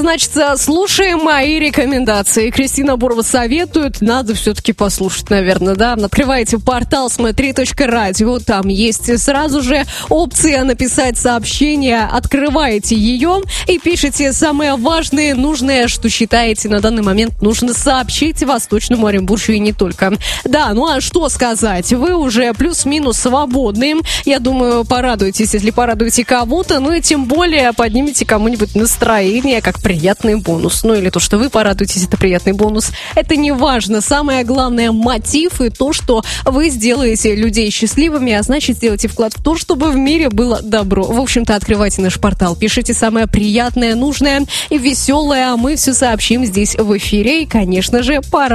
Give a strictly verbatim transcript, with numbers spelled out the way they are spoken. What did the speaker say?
значит, слушаем мои рекомендации. Кристина Бурова советует, надо все-таки послушать, наверное, да. Открывайте портал смотри точка радио, там есть сразу же опция написать сообщение, открываете ее и пишите самое важное, нужное, что считаете на данный момент нужно сообщить Восточному Оренбуржью и не только. Да, ну а что сказать, вы уже плюс-минус свободны, я думаю, порадуйтесь, если порадуете кого-то, ну и тем более поднимите кому-нибудь настроение, как приятный бонус. Ну или то, что вы порадуетесь, это приятный бонус. Это не важно. Самое главное — мотив и то, что вы сделаете людей счастливыми, а значит, сделайте вклад в то, чтобы в мире было добро. В общем-то, открывайте наш портал, пишите самое приятное, нужное и веселое, а мы все сообщим здесь в эфире. И, конечно же, пора